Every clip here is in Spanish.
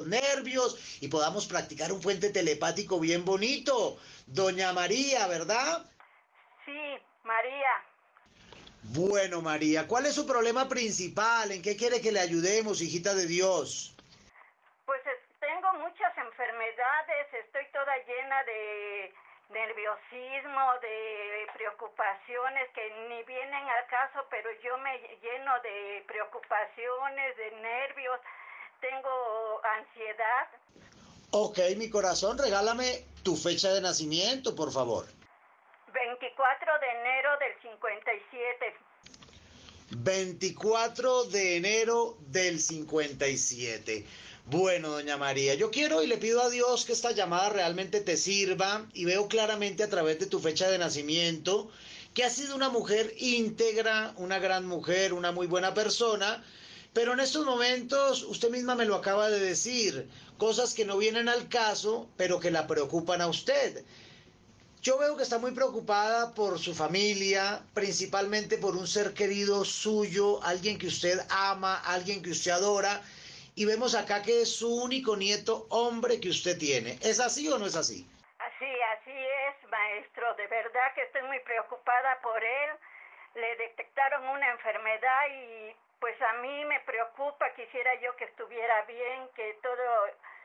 nervios y podamos practicar un puente telepático bien bonito. Doña María, ¿verdad? Sí, María. Bueno, María, ¿cuál es su problema principal? ¿En qué quiere que le ayudemos, hijita de Dios? Pues tengo muchas enfermedades, estoy toda llena de nerviosismo, de preocupaciones que ni vienen al caso, pero yo me lleno de preocupaciones, de nervios, tengo ansiedad. Ok, mi corazón, regálame tu fecha de nacimiento, por favor. 24 de enero del 57. 24 de enero del 57. Bueno, doña María, yo quiero y le pido a Dios que esta llamada realmente te sirva y veo claramente a través de tu fecha de nacimiento que has sido una mujer íntegra, una gran mujer, una muy buena persona, pero en estos momentos usted misma me lo acaba de decir, cosas que no vienen al caso, pero que la preocupan a usted. Yo veo que está muy preocupada por su familia, principalmente por un ser querido suyo, alguien que usted ama, alguien que usted adora, y vemos acá que es su único nieto hombre que usted tiene. ¿Es así o no es así? Así es, maestro. De verdad que estoy muy preocupada por él. Le detectaron una enfermedad y pues a mí me preocupa. Quisiera yo que estuviera bien, que todo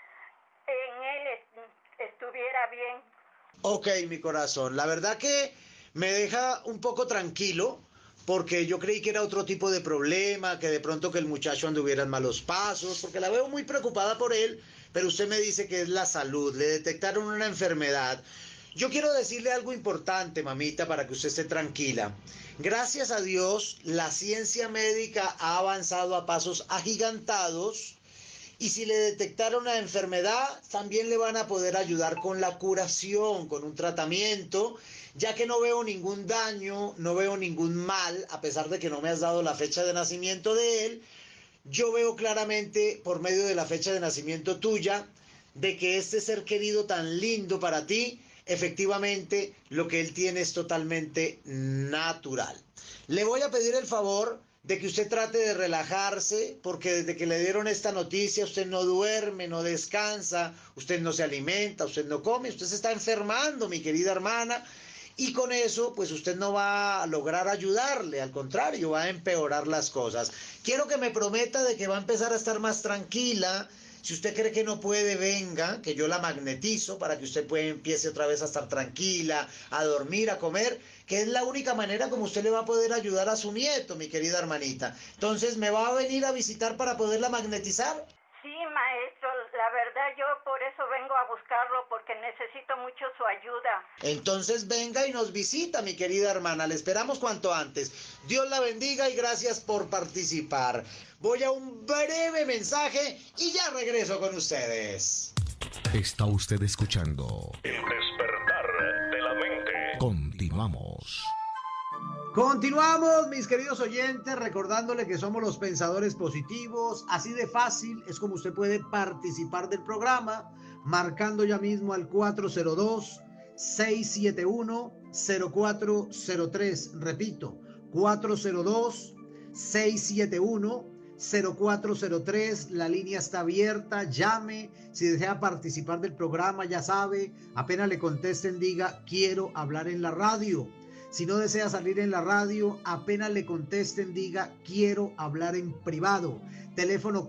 en él estuviera bien. Ok, mi corazón, la verdad que me deja un poco tranquilo porque yo creí que era otro tipo de problema, que de pronto que el muchacho anduviera en malos pasos, porque la veo muy preocupada por él, pero usted me dice que es la salud, le detectaron una enfermedad. Yo quiero decirle algo importante, mamita, para que usted esté tranquila. Gracias a Dios, la ciencia médica ha avanzado a pasos agigantados y si le detectaron una enfermedad, también le van a poder ayudar con la curación, con un tratamiento, ya que no veo ningún daño, no veo ningún mal, a pesar de que no me has dado la fecha de nacimiento de él. Yo veo claramente, por medio de la fecha de nacimiento tuya, de que este ser querido tan lindo para ti, efectivamente, lo que él tiene es totalmente natural. Le voy a pedir el favor de que usted trate de relajarse, porque desde que le dieron esta noticia usted no duerme, no descansa, usted no se alimenta, usted no come, usted se está enfermando, mi querida hermana, y con eso pues usted no va a lograr ayudarle, al contrario, va a empeorar las cosas. Quiero que me prometa de que va a empezar a estar más tranquila. Si usted cree que no puede, venga, que yo la magnetizo para que usted empiece otra vez a estar tranquila, a dormir, a comer, que es la única manera como usted le va a poder ayudar a su nieto, mi querida hermanita. Entonces, ¿me va a venir a visitar para poderla magnetizar? Sí, maestro, la verdad yo por eso vengo a buscarlo, porque necesito mucho su ayuda. Entonces venga y nos visita, mi querida hermana. Le esperamos cuanto antes. Dios la bendiga y gracias por participar. Voy a un breve mensaje y ya regreso con ustedes. Está usted escuchando El despertar de la mente. Continuamos. Continuamos, mis queridos oyentes, recordándole que somos los pensadores positivos. Así de fácil es como usted puede participar del programa, marcando ya mismo al 402-671-0403. Repito, 402-671-0403. La línea está abierta, llame. Si desea participar del programa, ya sabe, apenas le contesten, diga, quiero hablar en la radio. Si no desea salir en la radio, apenas le contesten, diga, quiero hablar en privado. Teléfono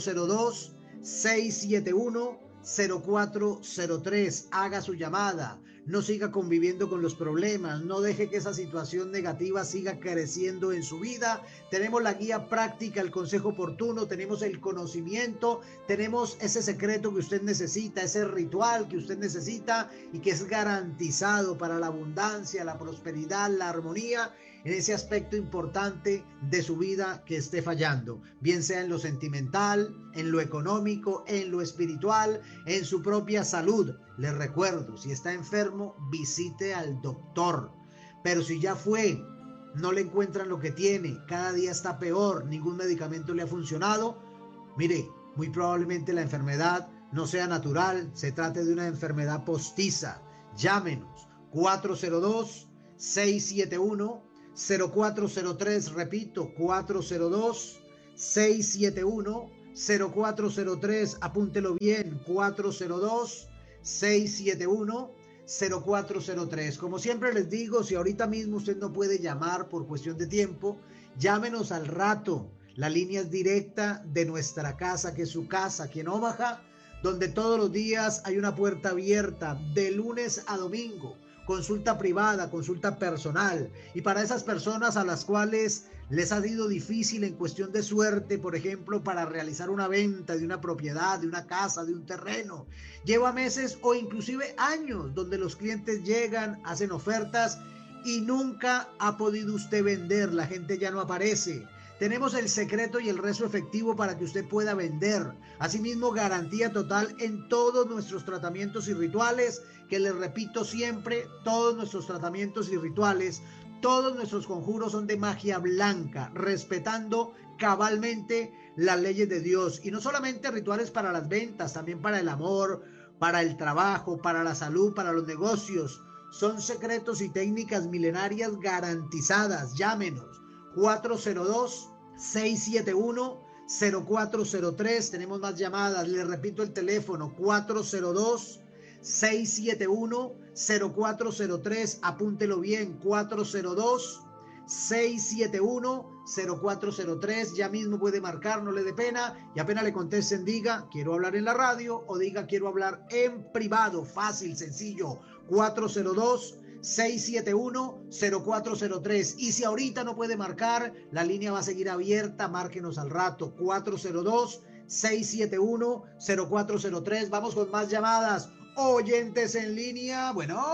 402-671-0403. Haga su llamada. No siga conviviendo con los problemas. No deje que esa situación negativa siga creciendo en su vida. Tenemos la guía práctica, el consejo oportuno, tenemos el conocimiento, tenemos ese secreto que usted necesita, ese ritual que usted necesita y que es garantizado para la abundancia, la prosperidad, la armonía, en ese aspecto importante de su vida que esté fallando, bien sea en lo sentimental, en lo económico, en lo espiritual, en su propia salud. Les recuerdo, si está enfermo, visite al doctor. Pero si ya fue, no le encuentran lo que tiene, cada día está peor, ningún medicamento le ha funcionado, mire, muy probablemente la enfermedad no sea natural, se trate de una enfermedad postiza. Llámenos 402-671-0403, repito, 402-671-0403. 0403, apúntelo bien, 402-671-0403. Como siempre les digo, si ahorita mismo usted no puede llamar por cuestión de tiempo, llámenos al rato. La línea es directa de nuestra casa, que es su casa aquí en Omaha, donde todos los días hay una puerta abierta de lunes a domingo. Consulta privada, consulta personal. Y para esas personas a las cuales les ha sido difícil en cuestión de suerte, por ejemplo, para realizar una venta de una propiedad, de una casa, de un terreno, lleva meses o inclusive años donde los clientes llegan, hacen ofertas y nunca ha podido usted vender. La gente ya no aparece. Tenemos el secreto y el rezo efectivo para que usted pueda vender. Asimismo, garantía total en todos nuestros tratamientos y rituales, que les repito siempre, todos nuestros tratamientos y rituales, todos nuestros conjuros son de magia blanca, respetando cabalmente las leyes de Dios. Y no solamente rituales para las ventas, también para el amor, para el trabajo, para la salud, para los negocios. Son secretos y técnicas milenarias garantizadas. Llámenos. 402-671-0403. Tenemos más llamadas. Les repito el teléfono: 402-671-0403. Apúntelo bien: 402-671-0403. Ya mismo puede marcar, no le dé pena. Y apenas le contesten, diga quiero hablar en la radio o diga quiero hablar en privado. Fácil, sencillo. 402-671-0403. Y si ahorita no puede marcar, la línea va a seguir abierta. Márquenos al rato. 402-671-0403. Vamos con más llamadas. Oyentes en línea.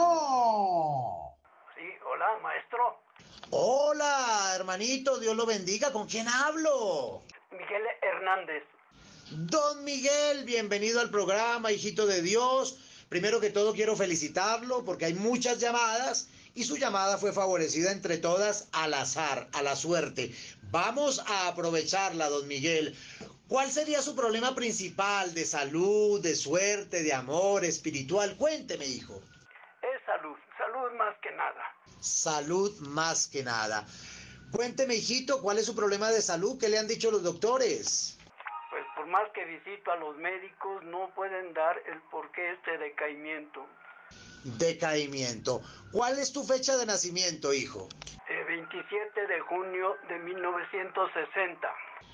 Bueno. Sí, hola, maestro. Hola, hermanito. Dios lo bendiga. ¿Con quién hablo? Miguel Hernández. Don Miguel, bienvenido al programa, hijito de Dios. Primero que todo quiero felicitarlo porque hay muchas llamadas y su llamada fue favorecida entre todas al azar, a la suerte. Vamos a aprovecharla, don Miguel. ¿Cuál sería su problema principal de salud, de suerte, de amor, espiritual? Cuénteme, hijo. Es salud más que nada. Salud más que nada. Cuénteme, hijito, ¿cuál es su problema de salud? ¿Qué le han dicho los doctores? Pues por más que visito a los médicos, no pueden dar el porqué este decaimiento. Decaimiento. ¿Cuál es tu fecha de nacimiento, hijo? 27 de junio de 1960.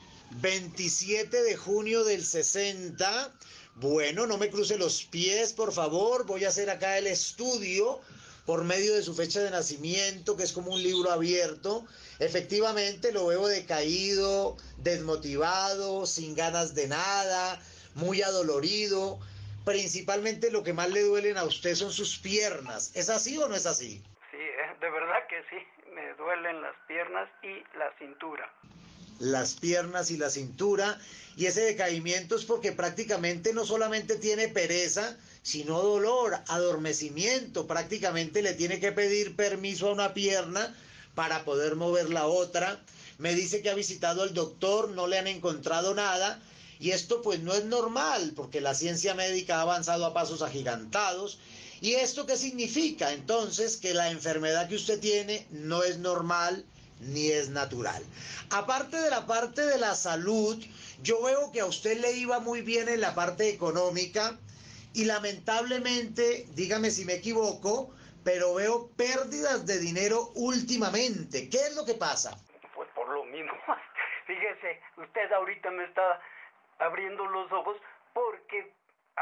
27 de junio del 60. Bueno, no me cruce los pies, por favor. Voy a hacer acá el estudio por medio de su fecha de nacimiento, que es como un libro abierto. Efectivamente, lo veo decaído, desmotivado, sin ganas de nada, muy adolorido. Principalmente lo que más le duelen a usted son sus piernas. ¿Es así o no es así? Sí, de verdad que sí. Me duelen las piernas y la cintura. Las piernas y la cintura. Y ese decaimiento es porque prácticamente no solamente tiene pereza, sino dolor, adormecimiento. Prácticamente le tiene que pedir permiso a una pierna para poder mover la otra. Me dice que ha visitado al doctor, no le han encontrado nada. Y esto pues no es normal, porque la ciencia médica ha avanzado a pasos agigantados. ¿Y esto qué significa? Entonces, que la enfermedad que usted tiene no es normal ni es natural. Aparte de la parte de la salud, yo veo que a usted le iba muy bien en la parte económica y lamentablemente, dígame si me equivoco, pero veo pérdidas de dinero últimamente. ¿Qué es lo que pasa? Pues por lo mismo. Fíjese, usted ahorita me está abriendo los ojos porque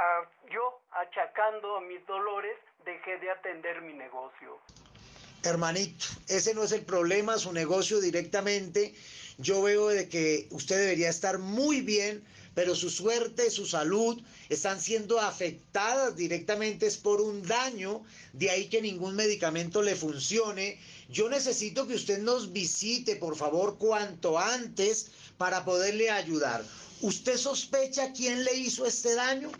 yo, achacando a mis dolores, dejé de atender mi negocio. Hermanito, ese no es el problema, su negocio directamente. Yo veo de que usted debería estar muy bien, pero su suerte, su salud están siendo afectadas directamente es por un daño, de ahí que ningún medicamento le funcione. Yo necesito que usted nos visite, por favor, cuanto antes para poderle ayudar. ¿Usted sospecha quién le hizo este daño?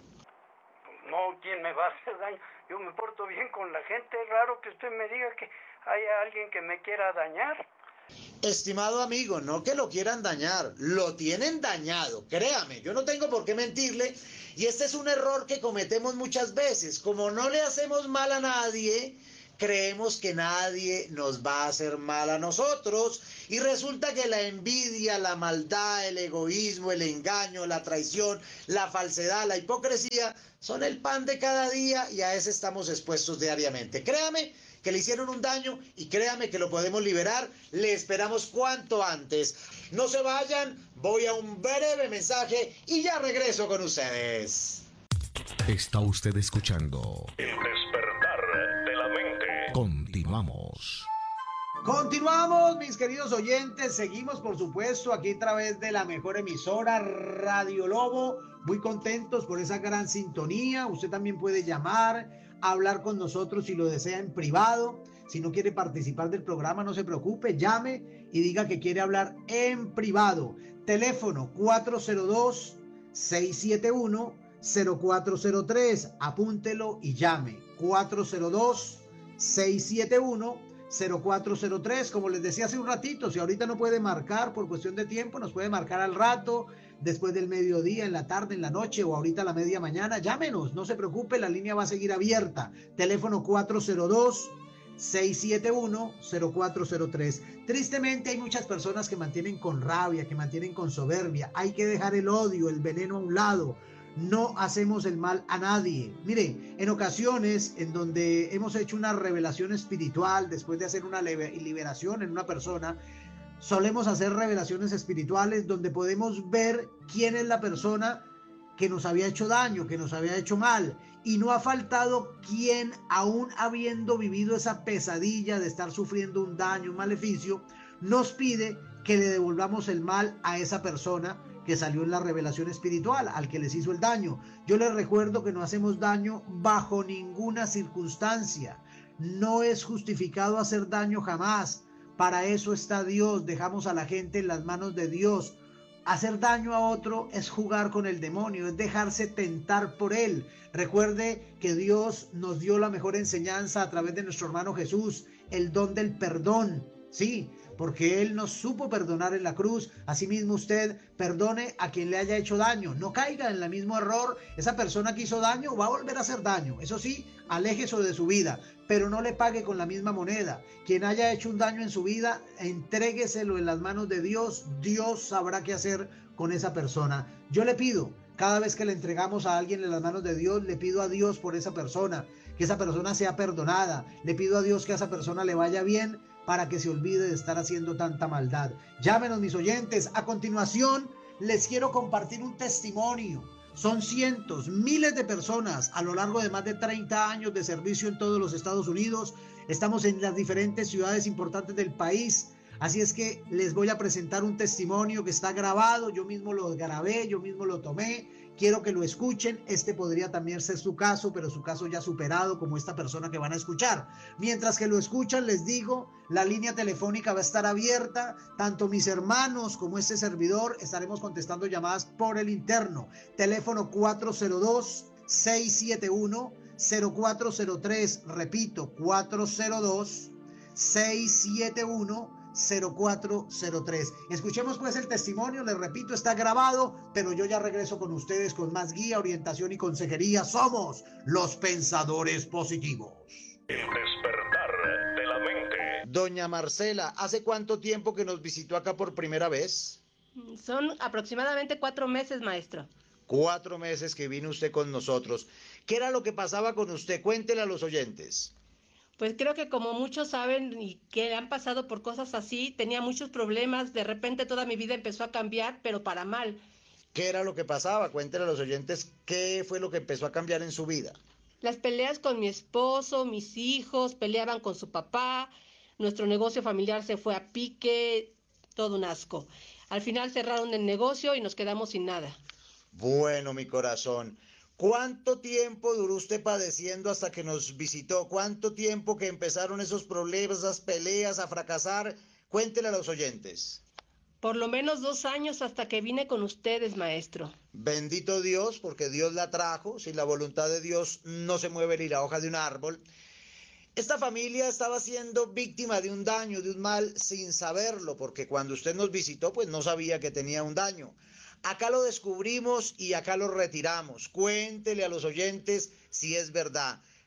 No, ¿quién me va a hacer daño? Yo me porto bien con la gente. Es raro que usted me diga que haya alguien que me quiera dañar. Estimado amigo, no que lo quieran dañar, lo tienen dañado, créame, yo no tengo por qué mentirle, y este es un error que cometemos muchas veces. Como no le hacemos mal a nadie, creemos que nadie nos va a hacer mal a nosotros y resulta que la envidia, la maldad, el egoísmo, el engaño, la traición, la falsedad, la hipocresía son el pan de cada día y a ese estamos expuestos diariamente. Créame que le hicieron un daño y créame que lo podemos liberar. Le esperamos cuanto antes. No se vayan, voy a un breve mensaje y ya regreso con ustedes. Está usted escuchando. El despertar de la mente. Continuamos. Continuamos, mis queridos oyentes. Seguimos, por supuesto, aquí a través de la mejor emisora, Radio Lobo. Muy contentos por esa gran sintonía. Usted también puede llamar, hablar con nosotros si lo desea en privado. Si no quiere participar del programa, no se preocupe, llame y diga que quiere hablar en privado. Teléfono 402-671-0403. Apúntelo y llame. 402-671-0403. Como les decía hace un ratito, si ahorita no puede marcar por cuestión de tiempo, nos puede marcar al rato, después del mediodía, en la tarde, en la noche o ahorita a la media mañana. Llámenos, no se preocupe, la línea va a seguir abierta. Teléfono 402-671-0403. Tristemente hay muchas personas que mantienen con rabia, que mantienen con soberbia. Hay que dejar el odio, el veneno a un lado. No hacemos el mal a nadie. Mire, en ocasiones en donde hemos hecho una revelación espiritual, después de hacer una liberación en una persona, solemos hacer revelaciones espirituales donde podemos ver quién es la persona que nos había hecho daño, que nos había hecho mal. Y no ha faltado quien, aún habiendo vivido esa pesadilla de estar sufriendo un daño, un maleficio, nos pide que le devolvamos el mal a esa persona que salió en la revelación espiritual, al que les hizo el daño. Yo les recuerdo que no hacemos daño bajo ninguna circunstancia. No es justificado hacer daño jamás. Para eso está Dios. Dejamos a la gente en las manos de Dios. Hacer daño a otro es jugar con el demonio, es dejarse tentar por él. Recuerde que Dios nos dio la mejor enseñanza a través de nuestro hermano Jesús, el don del perdón. Sí, porque Él nos supo perdonar en la cruz. Asimismo usted perdone a quien le haya hecho daño. No caiga en el mismo error. Esa persona que hizo daño va a volver a hacer daño. Eso sí, aléjese de su vida, pero no le pague con la misma moneda. Quien haya hecho un daño en su vida, entrégueselo en las manos de Dios. Dios sabrá qué hacer con esa persona. Yo le pido, cada vez que le entregamos a alguien en las manos de Dios, le pido a Dios por esa persona, que esa persona sea perdonada. Le pido a Dios que a esa persona le vaya bien, para que se olvide de estar haciendo tanta maldad. Llámenos, mis oyentes. A continuación, les quiero compartir un testimonio. Son cientos, miles de personas a lo largo de más de 30 años de servicio en todos los Estados Unidos. Estamos en las diferentes ciudades importantes del país. Así es que les voy a presentar un testimonio que está grabado. Yo mismo lo grabé, yo mismo lo tomé. Quiero que lo escuchen. Este podría también ser su caso, pero su caso ya superado, como esta persona que van a escuchar. Mientras que lo escuchan, les digo, la línea telefónica va a estar abierta. Tanto mis hermanos como este servidor estaremos contestando llamadas por el interno. Teléfono 402-671-0403. Repito, 402-671-0403. Escuchemos pues el testimonio. Les repito, está grabado, pero yo ya regreso con ustedes con más guía, orientación y consejería. Somos los pensadores positivos. El despertar de la mente. Doña Marcela, ¿hace cuánto tiempo que nos visitó acá por primera vez? Son aproximadamente 4 meses, maestro. 4 meses que vino usted con nosotros. ¿Qué era lo que pasaba con usted? Cuéntele a los oyentes. Pues creo que como muchos saben y que han pasado por cosas así, tenía muchos problemas. De repente toda mi vida empezó a cambiar, pero para mal. ¿Qué era lo que pasaba? Cuéntele a los oyentes qué fue lo que empezó a cambiar en su vida. Las peleas con mi esposo, mis hijos, peleaban con su papá, nuestro negocio familiar se fue a pique, todo un asco. Al final cerraron el negocio y nos quedamos sin nada. Bueno, mi corazón, ¿cuánto tiempo duró usted padeciendo hasta que nos visitó? ¿Cuánto tiempo que empezaron esos problemas, esas peleas a fracasar? Cuéntele a los oyentes. Por lo menos 2 años hasta que vine con ustedes, maestro. Bendito Dios, porque Dios la trajo. Sin la voluntad de Dios no se mueve ni la hoja de un árbol. Esta familia estaba siendo víctima de un daño, de un mal, sin saberlo, porque cuando usted nos visitó, pues no sabía que tenía un daño. Acá lo descubrimos y acá lo retiramos. Cuéntele a los oyentes si es verdad.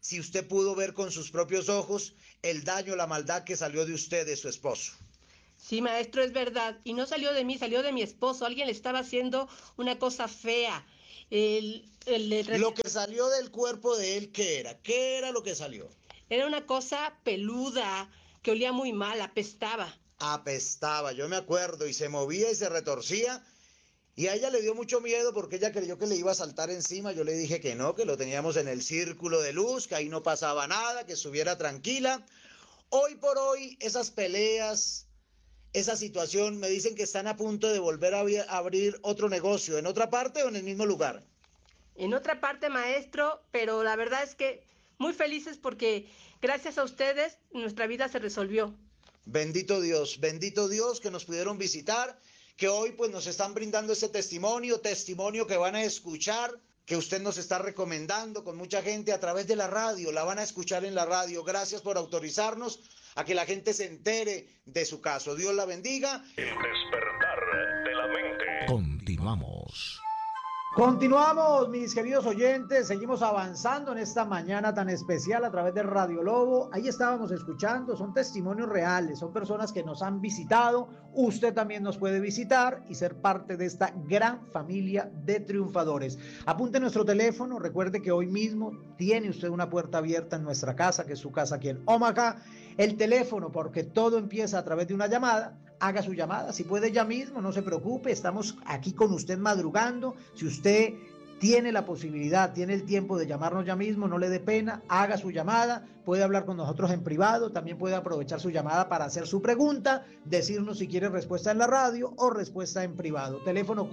si usted pudo ver con sus propios ojos el daño, la maldad que salió de usted, de su esposo. Sí, maestro, es verdad. Y no salió de mí, salió de mi esposo. Alguien le estaba haciendo una cosa fea. Lo que salió del cuerpo de él, ¿qué era? ¿Qué era lo que salió? Era una cosa peluda, que olía muy mal, apestaba. Apestaba, yo me acuerdo, y se movía y se retorcía. Y a ella le dio mucho miedo porque ella creyó que le iba a saltar encima. Yo le dije que no, que lo teníamos en el círculo de luz, que ahí no pasaba nada, que estuviera tranquila. Hoy por hoy, esas peleas, esa situación, me dicen que están a punto de volver a abrir otro negocio, ¿en otra parte o en el mismo lugar? En otra parte, maestro, pero la verdad es que muy felices porque gracias a ustedes nuestra vida se resolvió. Bendito Dios que nos pudieron visitar, que hoy pues nos están brindando este testimonio que van a escuchar, que usted nos está recomendando con mucha gente a través de la radio, la van a escuchar en la radio. Gracias por autorizarnos a que la gente se entere de su caso. Dios la bendiga. El despertar de la mente. Continuamos. Continuamos, mis queridos oyentes, seguimos avanzando en esta mañana tan especial a través de Radio Lobo. Ahí estábamos escuchando, son testimonios reales, son personas que nos han visitado. Usted también nos puede visitar y ser parte de esta gran familia de triunfadores. Apunte nuestro teléfono, recuerde que hoy mismo tiene usted una puerta abierta en nuestra casa, que es su casa aquí en Omaha. El teléfono, porque todo empieza a través de una llamada. Haga su llamada, si puede ya mismo, no se preocupe, estamos aquí con usted madrugando. Si usted tiene la posibilidad, tiene el tiempo de llamarnos ya mismo, no le dé pena, haga su llamada, puede hablar con nosotros en privado, también puede aprovechar su llamada para hacer su pregunta, decirnos si quiere respuesta en la radio o respuesta en privado. Teléfono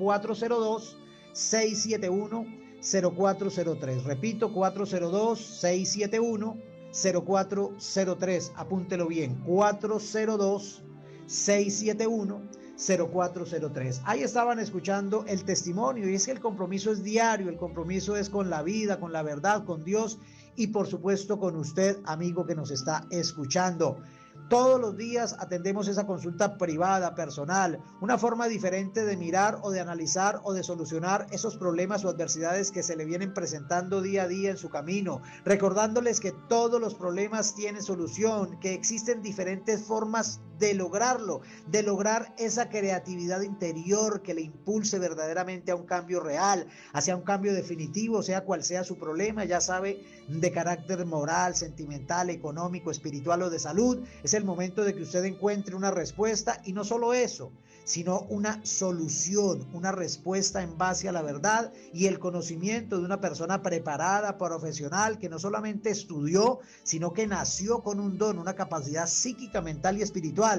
402-671-0403, repito, 402-671-0403, apúntelo bien, 402-671-0403. Ahí estaban escuchando el testimonio, y es que el compromiso es diario, el compromiso es con la vida, con la verdad, con Dios y por supuesto con usted, amigo que nos está escuchando. Todos los días atendemos esa consulta privada, personal, una forma diferente de mirar o de analizar o de solucionar esos problemas o adversidades que se le vienen presentando día a día en su camino, recordándoles que todos los problemas tienen solución, que existen diferentes formas de lograrlo, de lograr esa creatividad interior que le impulse verdaderamente a un cambio real, hacia un cambio definitivo, sea cual sea su problema, ya sabe, de carácter moral, sentimental, económico, espiritual o de salud. Es el momento de que usted encuentre una respuesta, y no solo eso, sino una solución, una respuesta en base a la verdad y el conocimiento de una persona preparada, profesional, que no solamente estudió, sino que nació con un don, una capacidad psíquica, mental y espiritual.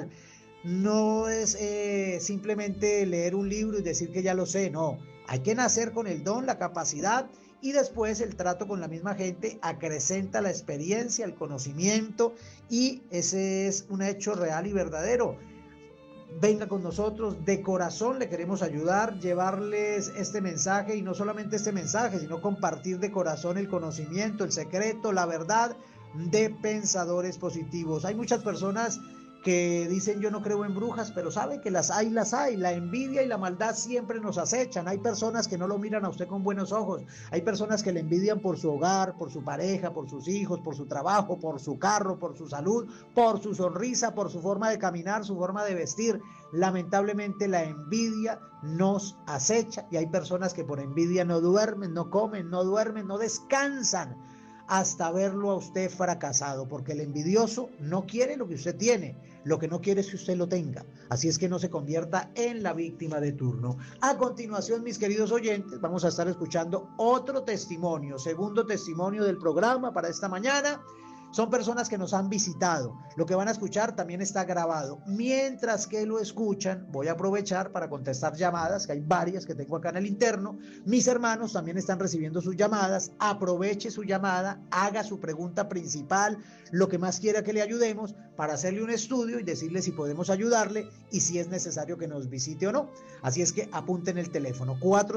No es simplemente leer un libro y decir que ya lo sé, no. Hay que nacer con el don, la capacidad, y después el trato con la misma gente acrecenta la experiencia, el conocimiento, y ese es un hecho real y verdadero. Venga con nosotros, de corazón le queremos ayudar, llevarles este mensaje, y no solamente este mensaje, sino compartir de corazón el conocimiento, el secreto, la verdad de pensadores positivos. Hay muchas personas que dicen yo no creo en brujas, pero sabe que las hay. La envidia y la maldad siempre nos acechan. Hay personas que no lo miran a usted con buenos ojos. Hay personas que le envidian por su hogar, por su pareja, por sus hijos, por su trabajo, por su carro, por su salud, por su sonrisa, por su forma de caminar, su forma de vestir. Lamentablemente la envidia nos acecha, y hay personas que por envidia no duermen, no comen, no duermen, no descansan hasta verlo a usted fracasado, porque el envidioso no quiere lo que usted tiene, lo que no quiere es que usted lo tenga. Así es que no se convierta en la víctima de turno. A continuación, mis queridos oyentes, vamos a estar escuchando otro testimonio, segundo testimonio del programa para esta mañana. Son personas que nos han visitado. Lo que van a escuchar también está grabado. Mientras que lo escuchan, voy a aprovechar para contestar llamadas, que hay varias que tengo acá en el interno. Mis hermanos también están recibiendo sus llamadas. Aproveche su llamada, haga su pregunta principal, lo que más quiera que le ayudemos, para hacerle un estudio y decirle si podemos ayudarle y si es necesario que nos visite o no. Así es que apunten el teléfono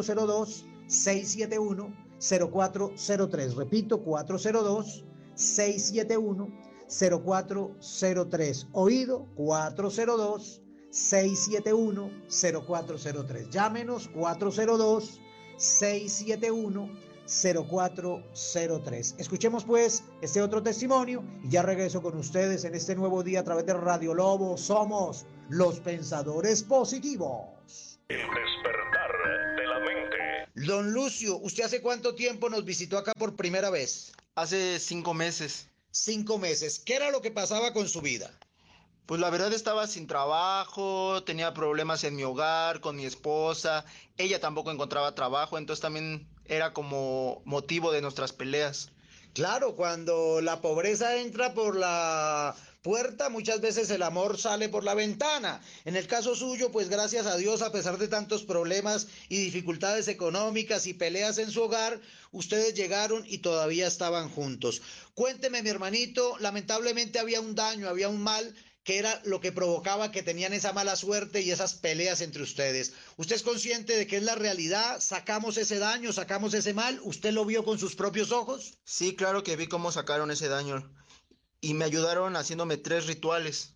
402-671-0403. Repito, 402-671-0403. Oído, 402-671-0403. Llámenos, 402-671-0403. 0403. Escuchemos pues este otro testimonio y ya regreso con ustedes en este nuevo día a través de Radio Lobo. Somos los pensadores positivos. El despertar de la mente. Don Lucio, ¿usted hace cuánto tiempo nos visitó acá por primera vez? Hace 5 meses. 5 meses. ¿Qué era lo que pasaba con su vida? Pues la verdad estaba sin trabajo, tenía problemas en mi hogar, con mi esposa, ella tampoco encontraba trabajo, entonces también era como motivo de nuestras peleas. Claro, cuando la pobreza entra por la puerta, muchas veces el amor sale por la ventana. En el caso suyo, pues gracias a Dios, a pesar de tantos problemas y dificultades económicas y peleas en su hogar, ustedes llegaron y todavía estaban juntos. Cuénteme, mi hermanito, lamentablemente había un daño, había un mal que era lo que provocaba que tenían esa mala suerte y esas peleas entre ustedes. ¿Usted es consciente de que es la realidad? ¿Sacamos ese daño, sacamos ese mal? ¿Usted lo vio con sus propios ojos? Sí, claro que vi cómo sacaron ese daño y me ayudaron haciéndome 3 rituales.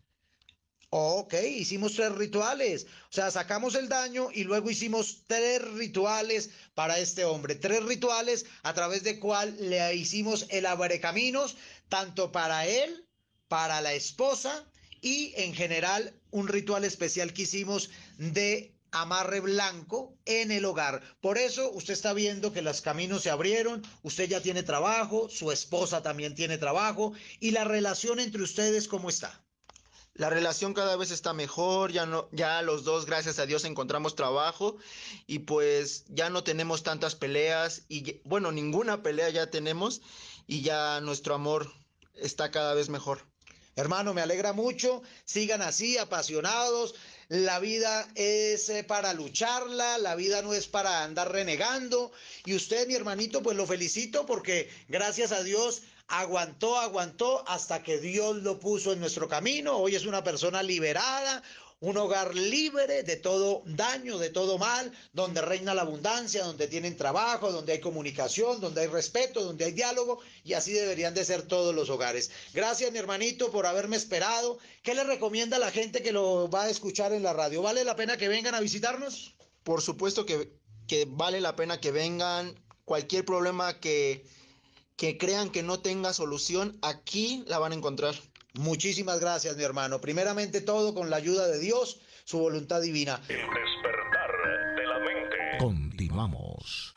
Ok, hicimos 3 rituales. O sea, sacamos el daño y luego hicimos 3 rituales para este hombre. 3 rituales a través de cual le hicimos el abrecaminos, tanto para él, para la esposa y en general un ritual especial que hicimos de amarre blanco en el hogar. Por eso usted está viendo que los caminos se abrieron, usted ya tiene trabajo, su esposa también tiene trabajo y la relación entre ustedes, ¿cómo está? La relación cada vez está mejor, ya los dos, gracias a Dios, encontramos trabajo y pues ya no tenemos tantas peleas y bueno, ninguna pelea ya tenemos y ya nuestro amor está cada vez mejor. Hermano, me alegra mucho, sigan así, apasionados, la vida es para lucharla, la vida no es para andar renegando, y usted, mi hermanito, pues lo felicito porque gracias a Dios aguantó hasta que Dios lo puso en nuestro camino, hoy es una persona liberada, un hogar libre de todo daño, de todo mal, donde reina la abundancia, donde tienen trabajo, donde hay comunicación, donde hay respeto, donde hay diálogo, y así deberían de ser todos los hogares. Gracias, mi hermanito, por haberme esperado. ¿Qué le recomienda a la gente que lo va a escuchar en la radio? ¿Vale la pena que vengan a visitarnos? Por supuesto que vale la pena que vengan. Cualquier problema que crean que no tenga solución, aquí la van a encontrar. Muchísimas gracias, mi hermano. Primeramente todo con la ayuda de Dios, su voluntad divina. El despertar de la mente. Continuamos.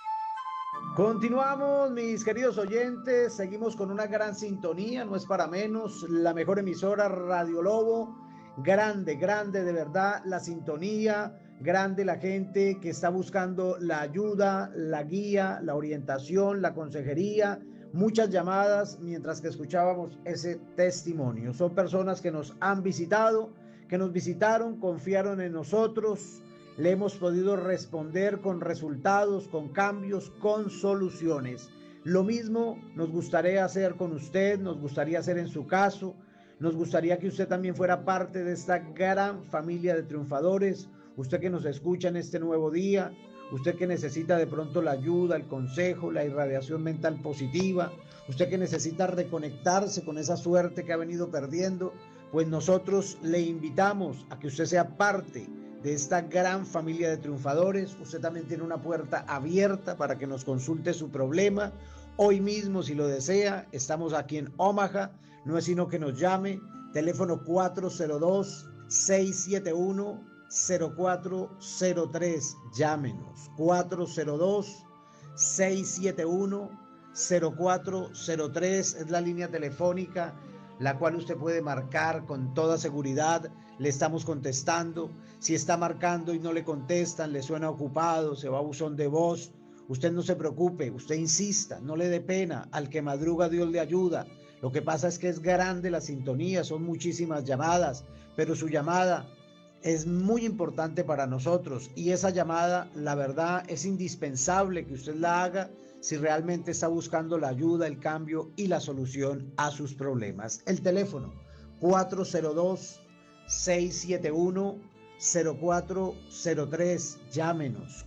Continuamos, mis queridos oyentes, seguimos con una gran sintonía, no es para menos, la mejor emisora Radio Lobo, grande de verdad la sintonía, grande la gente que está buscando la ayuda, la guía, la orientación, la consejería. Muchas llamadas mientras que escuchábamos ese testimonio. Son personas que nos han visitado, que nos visitaron, confiaron en nosotros, le hemos podido responder con resultados, con cambios, con soluciones. Lo mismo nos gustaría hacer con usted, nos gustaría hacer en su caso, nos gustaría que usted también fuera parte de esta gran familia de triunfadores, usted que nos escucha en este nuevo día, usted que necesita de pronto la ayuda, el consejo, la irradiación mental positiva, usted que necesita reconectarse con esa suerte que ha venido perdiendo, pues nosotros le invitamos a que usted sea parte de esta gran familia de triunfadores. Usted también tiene una puerta abierta para que nos consulte su problema. Hoy mismo, si lo desea, estamos aquí en Omaha, no es sino que nos llame, teléfono 402-671-0403, llámenos, 402-671-0403, es la línea telefónica, la cual usted puede marcar con toda seguridad, le estamos contestando, si está marcando y no le contestan, le suena ocupado, se va a buzón de voz, usted no se preocupe, usted insista, no le dé pena, al que madruga Dios le ayuda. Lo que pasa es que es grande la sintonía, son muchísimas llamadas, pero su llamada es muy importante para nosotros y esa llamada, la verdad, es indispensable que usted la haga si realmente está buscando la ayuda, el cambio y la solución a sus problemas. El teléfono 402-671-0403, llámenos,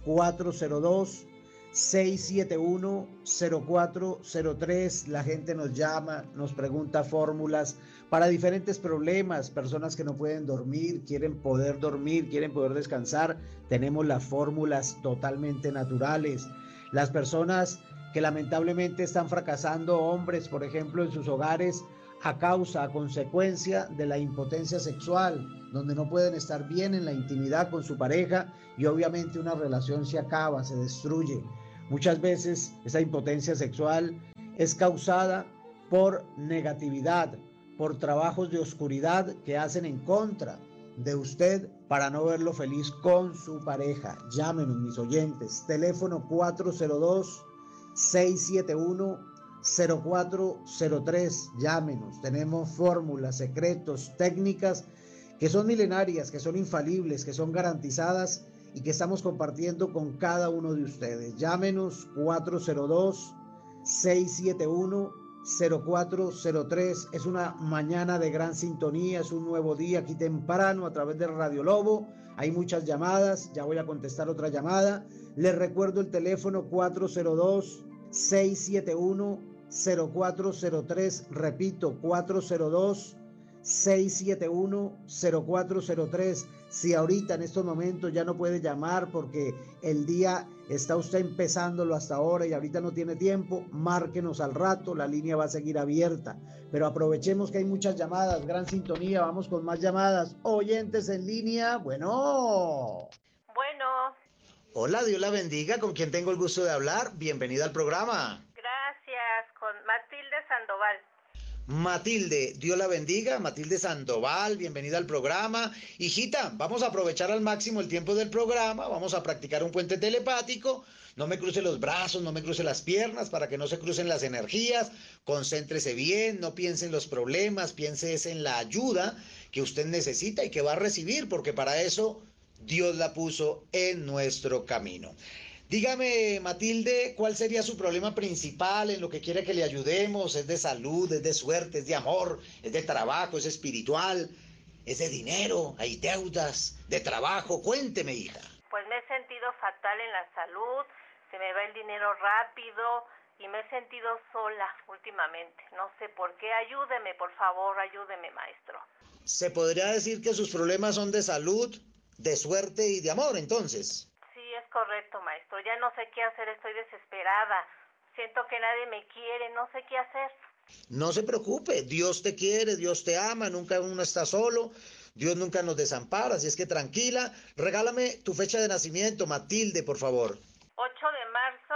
402-671-0403, la gente nos llama, nos pregunta fórmulas para diferentes problemas, personas que no pueden dormir, quieren poder dormir, quieren poder descansar, tenemos las fórmulas totalmente naturales, las personas que lamentablemente están fracasando hombres, por ejemplo, en sus hogares a consecuencia de la impotencia sexual, donde no pueden estar bien en la intimidad con su pareja y obviamente una relación se acaba, se destruye. Muchas veces esa impotencia sexual es causada por negatividad, por trabajos de oscuridad que hacen en contra de usted para no verlo feliz con su pareja. Llámenos, mis oyentes, teléfono 402-671-0403, llámenos, tenemos fórmulas, secretos, técnicas que son milenarias, que son infalibles, que son garantizadas y que estamos compartiendo con cada uno de ustedes. Llámenos 402-671-0403. Es una mañana de gran sintonía, es un nuevo día aquí temprano a través de Radio Lobo. Hay muchas llamadas, ya voy a contestar otra llamada. Les recuerdo el teléfono 402-671-0403. Repito, 402-671-0403. Si ahorita en estos momentos ya no puede llamar porque el día está usted empezándolo hasta ahora y ahorita no tiene tiempo, márquenos al rato, la línea va a seguir abierta. Pero aprovechemos que hay muchas llamadas, gran sintonía, vamos con más llamadas. Oyentes en línea, bueno. Hola, Dios la bendiga, ¿con quién tengo el gusto de hablar? Bienvenida al programa. Gracias, con Matilde Sandoval. Matilde, Dios la bendiga, Matilde Sandoval, bienvenida al programa. Hijita, vamos a aprovechar al máximo el tiempo del programa, vamos a practicar un puente telepático. No me cruce los brazos, no me cruce las piernas para que no se crucen las energías. Concéntrese bien, no piense en los problemas, piense en la ayuda que usted necesita y que va a recibir, porque para eso Dios la puso en nuestro camino. Dígame, Matilde, ¿cuál sería su problema principal en lo que quiere que le ayudemos? ¿Es de salud, es de suerte, es de amor, es de trabajo, es espiritual, es de dinero, hay deudas, de trabajo? Cuénteme, hija. Pues me he sentido fatal en la salud, se me va el dinero rápido y me he sentido sola últimamente. No sé por qué. Ayúdeme, por favor, ayúdeme, maestro. ¿Se podría decir que sus problemas son de salud, de suerte y de amor, entonces? Es correcto, maestro. Ya no sé qué hacer, estoy desesperada. Siento que nadie me quiere, no sé qué hacer. No se preocupe, Dios te quiere, Dios te ama, nunca uno está solo, Dios nunca nos desampara, así es que tranquila. Regálame tu fecha de nacimiento, Matilde, por favor. 8 de marzo,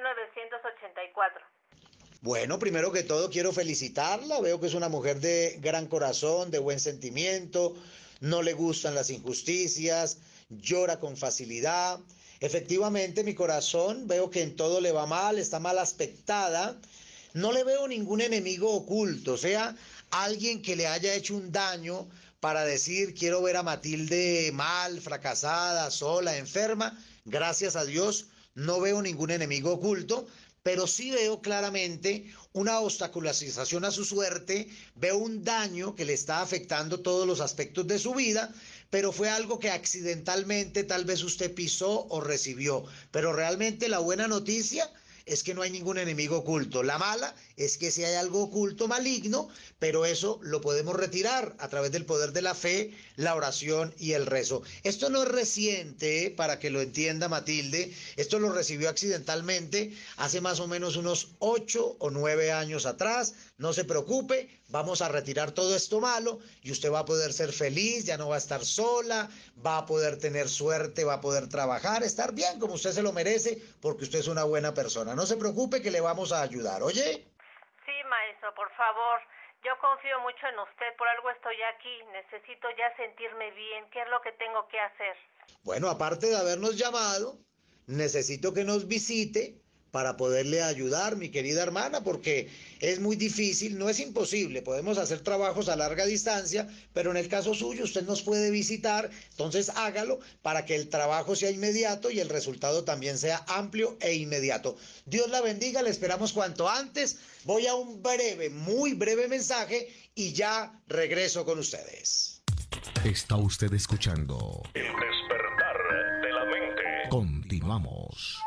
1984. Bueno, primero que todo quiero felicitarla, veo que es una mujer de gran corazón, de buen sentimiento, no le gustan las injusticias, llora con facilidad. Efectivamente, mi corazón, veo que en todo le va mal, está mal aspectada. No le veo ningún enemigo oculto, o sea, alguien que le haya hecho un daño para decir, quiero ver a Matilde mal, fracasada, sola, enferma. Gracias a Dios, no veo ningún enemigo oculto, pero sí veo claramente una obstaculización a su suerte, veo un daño que le está afectando todos los aspectos de su vida, pero fue algo que accidentalmente tal vez usted pisó o recibió. Pero realmente la buena noticia es que no hay ningún enemigo oculto. La mala es que sí hay algo oculto, maligno, pero eso lo podemos retirar a través del poder de la fe, la oración y el rezo. Esto no es reciente, para que lo entienda Matilde, esto lo recibió accidentalmente hace más o menos unos 8 o 9 años atrás. No se preocupe, vamos a retirar todo esto malo y usted va a poder ser feliz, ya no va a estar sola, va a poder tener suerte, va a poder trabajar, estar bien como usted se lo merece, porque usted es una buena persona. No se preocupe que le vamos a ayudar, ¿oye? Sí, maestro, por favor. Yo confío mucho en usted, por algo estoy aquí. Necesito ya sentirme bien. ¿Qué es lo que tengo que hacer? Bueno, aparte de habernos llamado, necesito que nos visite para poderle ayudar, mi querida hermana, porque es muy difícil, no es imposible, podemos hacer trabajos a larga distancia, pero en el caso suyo usted nos puede visitar, entonces hágalo para que el trabajo sea inmediato y el resultado también sea amplio e inmediato. Dios la bendiga, le esperamos cuanto antes. Voy a un breve, muy breve mensaje y ya regreso con ustedes. Está usted escuchando El despertar de la mente. Continuamos.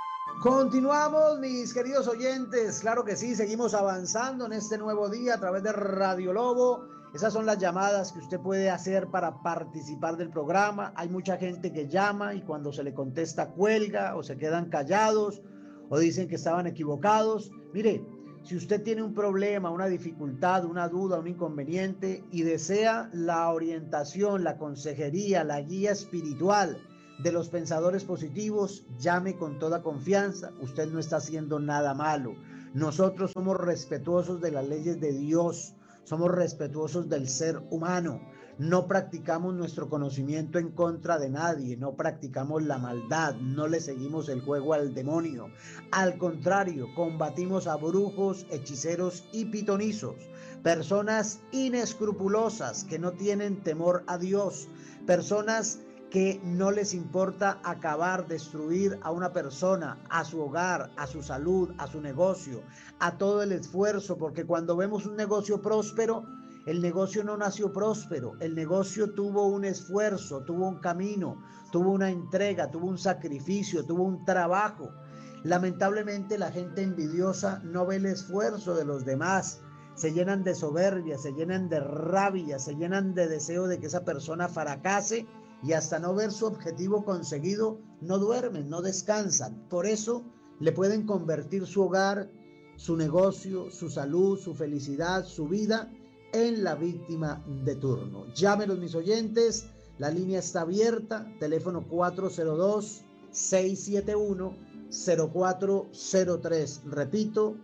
Continuamos, mis queridos oyentes, claro que sí, seguimos avanzando en este nuevo día a través de Radio Lobo. Esas son las llamadas que usted puede hacer para participar del programa. Hay mucha gente que llama y cuando se le contesta cuelga o se quedan callados o dicen que estaban equivocados. Mire, si usted tiene un problema, una dificultad, una duda, un inconveniente y desea la orientación, la consejería, la guía espiritual de los pensadores positivos, llame con toda confianza. Usted no está haciendo nada malo. Nosotros somos respetuosos de las leyes de Dios, somos respetuosos del ser humano. No practicamos nuestro conocimiento en contra de nadie, no practicamos la maldad, no le seguimos el juego al demonio. Al contrario, combatimos a brujos, hechiceros y pitonizos, personas inescrupulosas que no tienen temor a Dios, personas que no les importa acabar, destruir a una persona, a su hogar, a su salud, a su negocio, a todo el esfuerzo, porque cuando vemos un negocio próspero, el negocio no nació próspero, el negocio tuvo un esfuerzo, tuvo un camino, tuvo una entrega, tuvo un sacrificio, tuvo un trabajo. Lamentablemente la gente envidiosa no ve el esfuerzo de los demás, se llenan de soberbia, se llenan de rabia, se llenan de deseo de que esa persona fracase y hasta no ver su objetivo conseguido, no duermen, no descansan. Por eso le pueden convertir su hogar, su negocio, su salud, su felicidad, su vida en la víctima de turno. Llámenos, mis oyentes, la línea está abierta, teléfono 402-671-0403. Repito,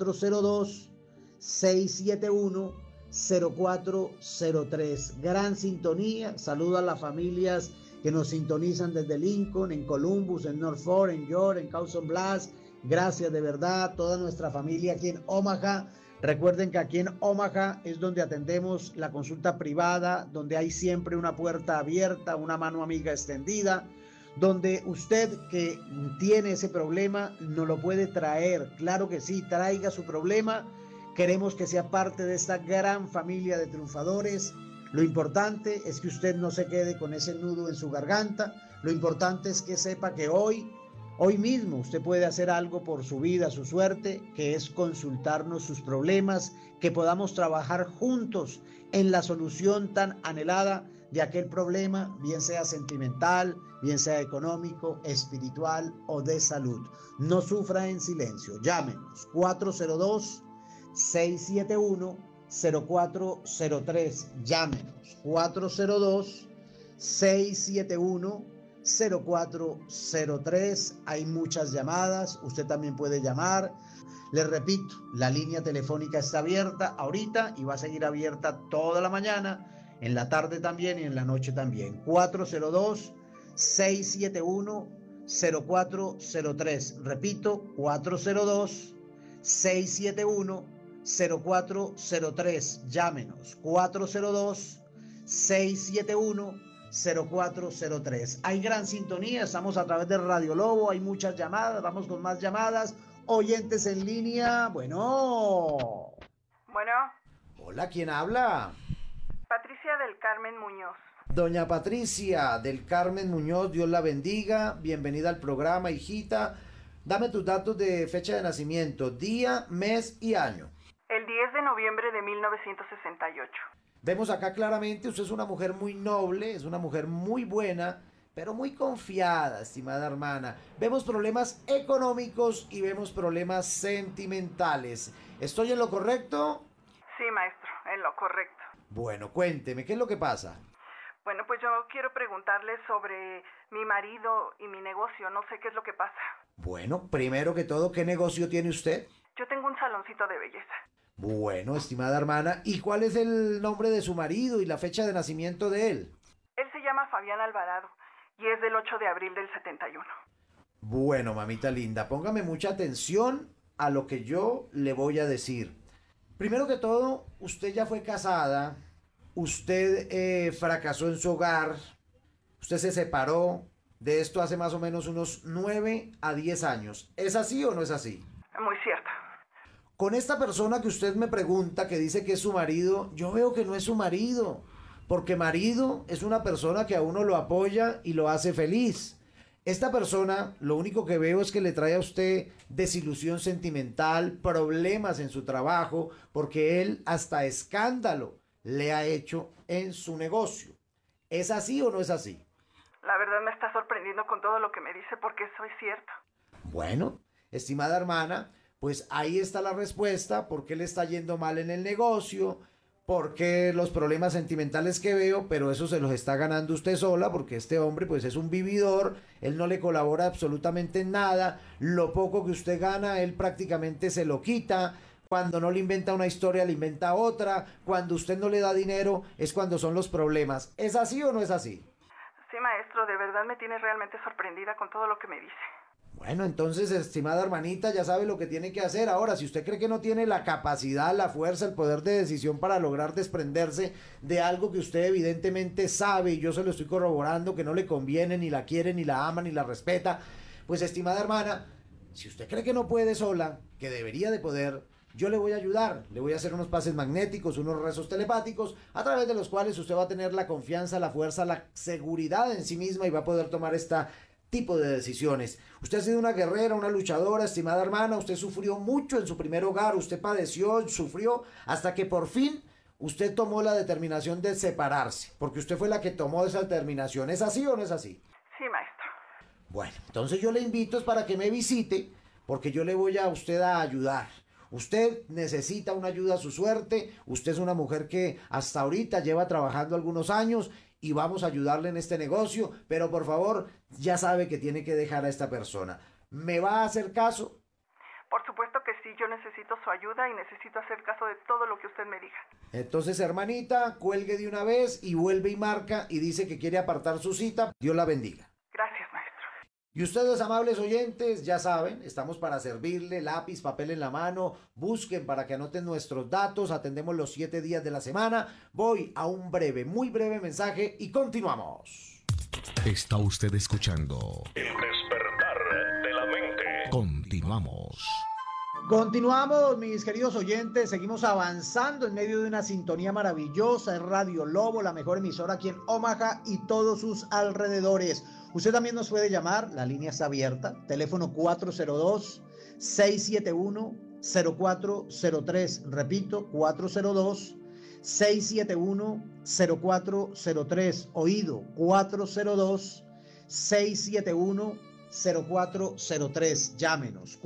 402-671-0403. Gran sintonía, saludo a las familias que nos sintonizan desde Lincoln, en Columbus, en Norfolk, en York, en Cawson Blas. Gracias de verdad, toda nuestra familia aquí en Omaha. Recuerden que aquí en Omaha es donde atendemos la consulta privada, donde hay siempre una puerta abierta, una mano amiga extendida, donde usted que tiene ese problema nos lo puede traer. Claro que sí, traiga su problema. Queremos que sea parte de esta gran familia de triunfadores. Lo importante es que usted no se quede con ese nudo en su garganta. Lo importante es que sepa que hoy mismo usted puede hacer algo por su vida, su suerte, que es consultarnos sus problemas, que podamos trabajar juntos en la solución tan anhelada de aquel problema, bien sea sentimental, bien sea económico, espiritual o de salud. No sufra en silencio. Llámenos 402-671-0403. Llámenos 402-671-0403. Hay muchas llamadas, usted también puede llamar. Les repito, la línea telefónica está abierta ahorita y va a seguir abierta toda la mañana, en la tarde también y en la noche también. 402-671-0403. Repito, 402-671-0403. Llámenos, 402-671-0403. Hay gran sintonía, estamos a través de Radio Lobo, hay muchas llamadas, vamos con más llamadas. Oyentes en línea, bueno. Hola, ¿quién habla? Patricia del Carmen Muñoz. Doña Patricia del Carmen Muñoz, Dios la bendiga, bienvenida al programa, hijita. Dame tus datos de fecha de nacimiento, día, mes y año. El 10 de noviembre de 1968. Vemos acá claramente, usted es una mujer muy noble, es una mujer muy buena, pero muy confiada, estimada hermana. Vemos problemas económicos y vemos problemas sentimentales. ¿Estoy en lo correcto? Sí, maestro, en lo correcto. Bueno, cuénteme, ¿qué es lo que pasa? Bueno, pues yo quiero preguntarle sobre mi marido y mi negocio. No sé qué es lo que pasa. Bueno, primero que todo, ¿qué negocio tiene usted? Yo tengo un saloncito de belleza. Bueno, estimada hermana, ¿y cuál es el nombre de su marido y la fecha de nacimiento de él? Él se llama Fabián Alvarado y es del 8 de abril del 71. Bueno, mamita linda, póngame mucha atención a lo que yo le voy a decir. Primero que todo, usted ya fue casada, usted fracasó en su hogar, usted se separó de esto hace más o menos unos 9 a 10 años. ¿Es así o no es así? Muy cierto. Con esta persona que usted me pregunta, que dice que es su marido, yo veo que no es su marido, porque marido es una persona que a uno lo apoya y lo hace feliz. Esta persona, lo único que veo es que le trae a usted desilusión sentimental, problemas en su trabajo, porque él hasta escándalo le ha hecho en su negocio. ¿Es así o no es así? La verdad me está sorprendiendo con todo lo que me dice porque eso es cierto. Bueno, estimada hermana, pues ahí está la respuesta, por qué le está yendo mal en el negocio, por qué los problemas sentimentales que veo, pero eso se los está ganando usted sola, porque este hombre pues es un vividor, él no le colabora absolutamente en nada, lo poco que usted gana, él prácticamente se lo quita. Cuando no le inventa una historia, le inventa otra. Cuando usted no le da dinero, es cuando son los problemas. ¿Es así o no es así? Sí, maestro, de verdad me tiene realmente sorprendida con todo lo que me dice. Bueno, entonces, estimada hermanita, ya sabe lo que tiene que hacer. Ahora, si usted cree que no tiene la capacidad, la fuerza, el poder de decisión para lograr desprenderse de algo que usted evidentemente sabe, y yo se lo estoy corroborando, que no le conviene, ni la quiere, ni la ama, ni la respeta, pues, estimada hermana, si usted cree que no puede sola, que debería de poder, yo le voy a ayudar, le voy a hacer unos pases magnéticos, unos rezos telepáticos, a través de los cuales usted va a tener la confianza, la fuerza, la seguridad en sí misma y va a poder tomar este tipo de decisiones. Usted ha sido una guerrera, una luchadora, estimada hermana, usted sufrió mucho en su primer hogar, usted padeció, sufrió, hasta que por fin usted tomó la determinación de separarse, porque usted fue la que tomó esa determinación. ¿Es así o no es así? Sí, maestro. Bueno, entonces yo le invito es para que me visite, porque yo le voy a usted a ayudar. Usted necesita una ayuda a su suerte, usted es una mujer que hasta ahorita lleva trabajando algunos años y vamos a ayudarle en este negocio, pero por favor, ya sabe que tiene que dejar a esta persona. ¿Me va a hacer caso? Por supuesto que sí, yo necesito su ayuda y necesito hacer caso de todo lo que usted me diga. Entonces, hermanita, cuelgue de una vez y vuelve y marca y dice que quiere apartar su cita. Dios la bendiga. Gracias, maestro. Y ustedes, amables oyentes, ya saben, estamos para servirle, lápiz, papel en la mano, busquen para que anoten nuestros datos, atendemos los 7 días de la semana. Voy a un breve, muy breve mensaje y continuamos. Está usted escuchando El despertar de la mente. Continuamos. Continuamos, mis queridos oyentes, seguimos avanzando en medio de una sintonía maravillosa. Es Radio Lobo, la mejor emisora aquí en Omaha y todos sus alrededores. Usted también nos puede llamar, la línea está abierta, teléfono 402-671-0403, repito, 402-671-0403, oído, 402-671-0403, llámenos,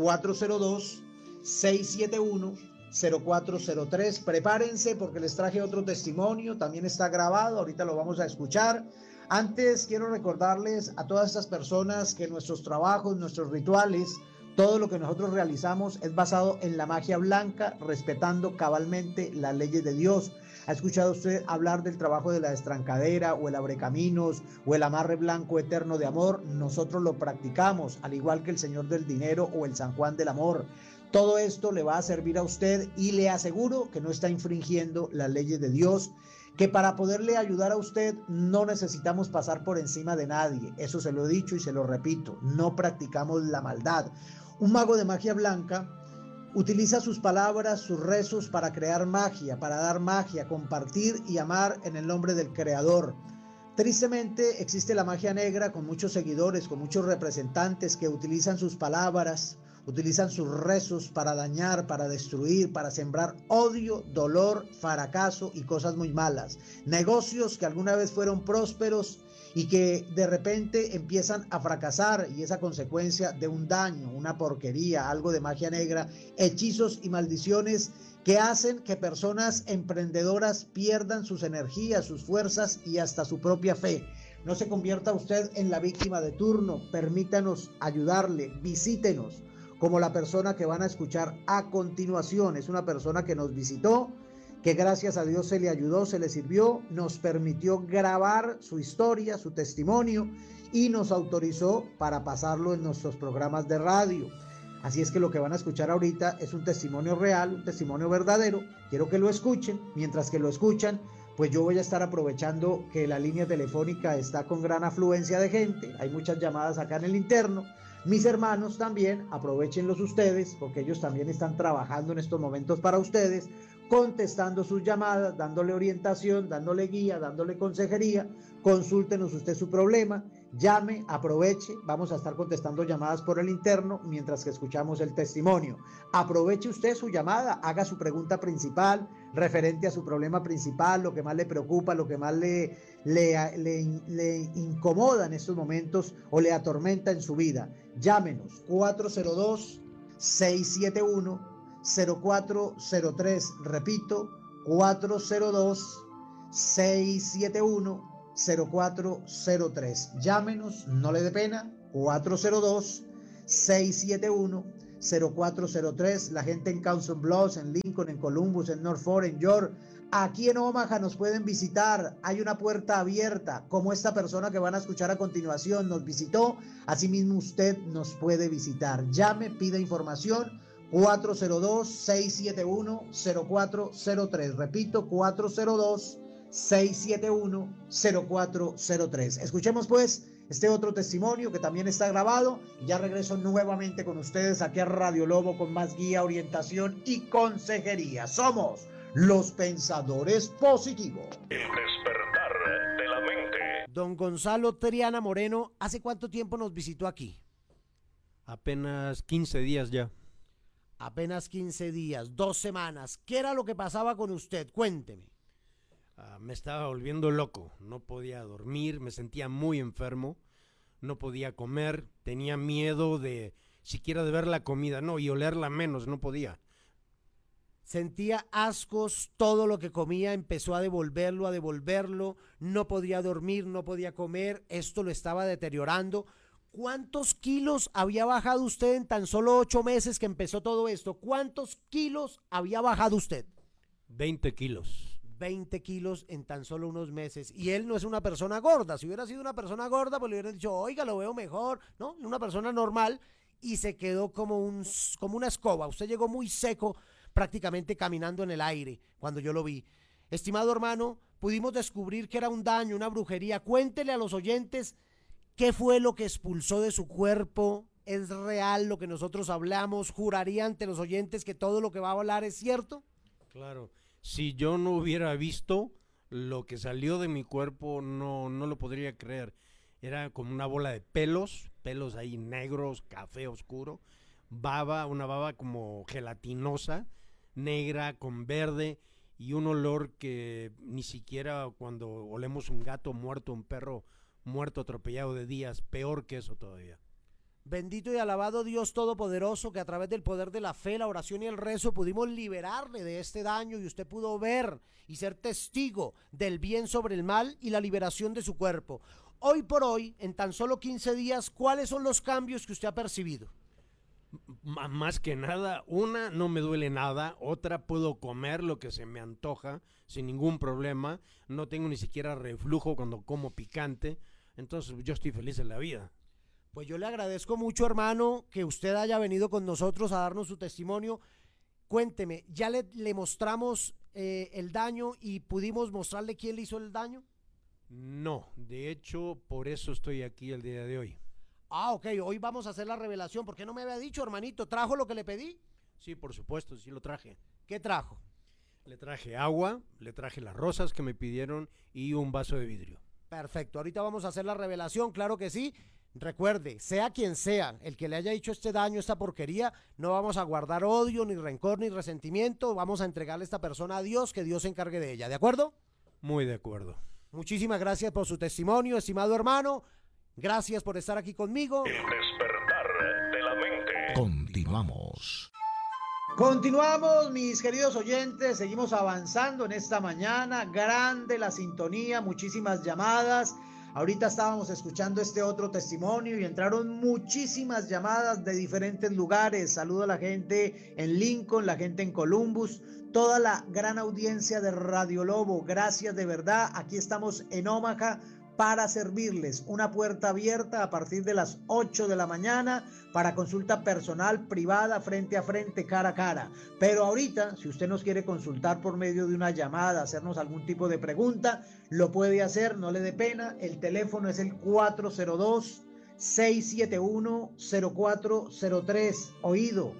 402-671-0403, prepárense porque les traje otro testimonio, también está grabado, ahorita lo vamos a escuchar. Antes quiero recordarles a todas estas personas que nuestros trabajos, nuestros rituales, todo lo que nosotros realizamos es basado en la magia blanca, respetando cabalmente las leyes de Dios. ¿Ha escuchado usted hablar del trabajo de la destrancadera o el abrecaminos o el amarre blanco eterno de amor? Nosotros lo practicamos, al igual que el Señor del Dinero o el San Juan del Amor. Todo esto le va a servir a usted y le aseguro que no está infringiendo las leyes de Dios, que para poderle ayudar a usted no necesitamos pasar por encima de nadie. Eso se lo he dicho y se lo repito, no practicamos la maldad. Un mago de magia blanca utiliza sus palabras, sus rezos para crear magia, para dar magia, compartir y amar en el nombre del Creador. Tristemente existe la magia negra con muchos seguidores, con muchos representantes que utilizan sus palabras, utilizan sus rezos para dañar, para destruir, para sembrar odio, dolor, fracaso y cosas muy malas. Negocios que alguna vez fueron prósperos y que de repente empiezan a fracasar y es a consecuencia de un daño, una porquería, algo de magia negra, hechizos y maldiciones que hacen que personas emprendedoras pierdan sus energías, sus fuerzas y hasta su propia fe. No se convierta usted en la víctima de turno, permítanos ayudarle, visítenos. Como la persona que van a escuchar a continuación, es una persona que nos visitó, que gracias a Dios se le ayudó, se le sirvió, nos permitió grabar su historia, su testimonio y nos autorizó para pasarlo en nuestros programas de radio. Así es que lo que van a escuchar ahorita es un testimonio real, un testimonio verdadero. Quiero que lo escuchen. Mientras que lo escuchan, pues yo voy a estar aprovechando que la línea telefónica está con gran afluencia de gente. Hay muchas llamadas acá en el interno. Mis hermanos también, aprovechenlos ustedes, porque ellos también están trabajando en estos momentos para ustedes, contestando sus llamadas, dándole orientación, dándole guía, dándole consejería. Consúltenos usted su problema, llame, aproveche, vamos a estar contestando llamadas por el interno mientras que escuchamos el testimonio. Aproveche usted su llamada, haga su pregunta principal, referente a su problema principal, lo que más le preocupa, lo que más le incomoda en estos momentos o le atormenta en su vida. Llámenos 402 402-671-0403. Repito, 402-671-0403. Llámenos, no le dé pena, 402-671-0403. La gente en Council Bluffs, en Lincoln, en Columbus, en Norfolk, en York. Aquí en Omaha nos pueden visitar. Hay una puerta abierta, como esta persona que van a escuchar a continuación nos visitó. Asimismo usted nos puede visitar. Llame, pida información. 402-671-0403. Repito, 402-671-0403. Escuchemos pues este otro testimonio que también está grabado. Y ya regreso nuevamente con ustedes aquí a Radio Lobo con más guía, orientación y consejería. Somos los pensadores positivos. El despertar de la mente. Don Gonzalo Triana Moreno, ¿hace cuánto tiempo nos visitó aquí? Apenas 15 días ya. Apenas 15 días, 2 semanas. ¿Qué era lo que pasaba con usted? Cuénteme. Me estaba volviendo loco, no podía dormir, me sentía muy enfermo, no podía comer, tenía miedo de siquiera de ver la comida, no, y olerla menos, no podía. Sentía ascos, todo lo que comía empezó a devolverlo, no podía dormir, no podía comer, esto lo estaba deteriorando. ¿Cuántos kilos había bajado usted en tan solo 8 meses que empezó todo esto? ¿Cuántos kilos había bajado usted? 20 kilos. 20 kilos en tan solo unos meses. Y él no es una persona gorda. Si hubiera sido una persona gorda, pues le hubieran dicho, oiga, lo veo mejor, ¿no? Una persona normal, y se quedó como una escoba. Usted llegó muy seco, prácticamente caminando en el aire cuando yo lo vi. Estimado hermano, pudimos descubrir que era un daño, una brujería. Cuéntele a los oyentes qué fue lo que expulsó de su cuerpo. ¿Es real lo que nosotros hablamos? ¿Juraría ante los oyentes que todo lo que va a hablar es cierto? Claro, si yo no hubiera visto lo que salió de mi cuerpo, no lo podría creer. Era como una bola de pelos ahí negros, café oscuro, una baba como gelatinosa, negra con verde, y un olor que ni siquiera cuando olemos un gato muerto, un perro muerto atropellado de días, peor que eso todavía. Bendito y alabado Dios Todopoderoso, que a través del poder de la fe, la oración y el rezo pudimos liberarle de este daño, y usted pudo ver y ser testigo del bien sobre el mal y la liberación de su cuerpo. Hoy por hoy, en tan solo 15 días, ¿cuáles son los cambios que usted ha percibido? Más que nada, una, no me duele nada, otra, puedo comer lo que se me antoja sin ningún problema, no tengo ni siquiera reflujo cuando como picante, entonces yo estoy feliz en la vida. Pues yo le agradezco mucho, hermano, que usted haya venido con nosotros a darnos su testimonio. Cuénteme, ¿ya le mostramos el daño y pudimos mostrarle quién le hizo el daño? No, de hecho, por eso estoy aquí el día de hoy. Ah, ok, hoy vamos a hacer la revelación. ¿Por qué no me había dicho, hermanito? ¿Trajo lo que le pedí? Sí, por supuesto, sí lo traje. ¿Qué trajo? Le traje agua, le traje las rosas que me pidieron y un vaso de vidrio. Perfecto, ahorita vamos a hacer la revelación, claro que sí. Recuerde, sea quien sea el que le haya hecho este daño, esta porquería, no vamos a guardar odio, ni rencor, ni resentimiento. Vamos a entregarle a esta persona a Dios, que Dios se encargue de ella, ¿de acuerdo? Muy de acuerdo. Muchísimas gracias por su testimonio, estimado hermano. Gracias por estar aquí conmigo. El despertar de la mente. Continuamos. Continuamos, mis queridos oyentes, seguimos avanzando en esta mañana. Grande la sintonía, muchísimas llamadas. Ahorita estábamos escuchando este otro testimonio y entraron muchísimas llamadas de diferentes lugares. Saludo a la gente en Lincoln, la gente en Columbus, toda la gran audiencia de Radio Lobo. Gracias de verdad. Aquí estamos en Omaha para servirles. Una puerta abierta a partir de las 8 de la mañana para consulta personal, privada, frente a frente, cara a cara. Pero ahorita, si usted nos quiere consultar por medio de una llamada, hacernos algún tipo de pregunta, lo puede hacer, no le dé pena. El teléfono es el 402-671-0403. Oído,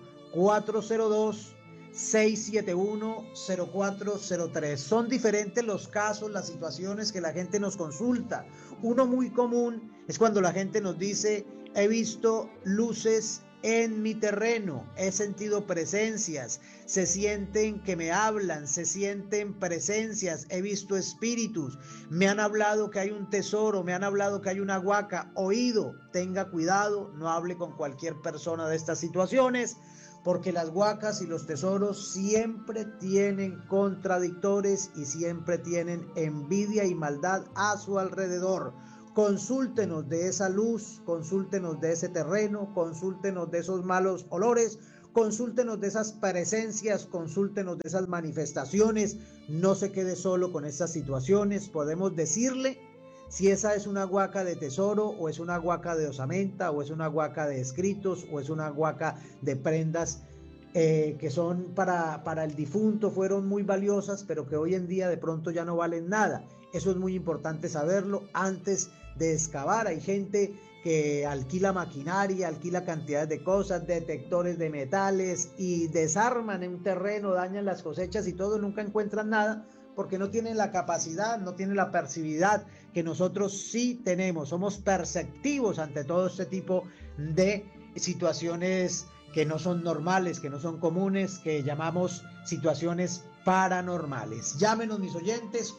402-671-0403. Son diferentes los casos, las situaciones que la gente nos consulta. Uno muy común es cuando la gente nos dice: he visto luces en mi terreno, he sentido presencias, se sienten que me hablan, se sienten presencias, he visto espíritus, me han hablado que hay un tesoro, me han hablado que hay una huaca. Oído, tenga cuidado, no hable con cualquier persona de estas situaciones, porque las huacas y los tesoros siempre tienen contradictores y siempre tienen envidia y maldad a su alrededor. Consúltenos de esa luz, consúltenos de ese terreno, consúltenos de esos malos olores, consúltenos de esas presencias, consúltenos de esas manifestaciones. No se quede solo con estas situaciones. Podemos decirle si esa es una huaca de tesoro, o es una huaca de osamenta, o es una huaca de escritos, o es una huaca de prendas que son para el difunto, fueron muy valiosas, pero que hoy en día de pronto ya no valen nada. Eso es muy importante saberlo antes de excavar. Hay gente que alquila maquinaria, alquila cantidades de cosas, detectores de metales, y desarman en un terreno, dañan las cosechas y todo, nunca encuentran nada, porque no tienen la capacidad, no tienen la percibividad que nosotros sí tenemos. Somos perceptivos ante todo este tipo de situaciones que no son normales, que no son comunes, que llamamos situaciones paranormales. Llámenos, mis oyentes,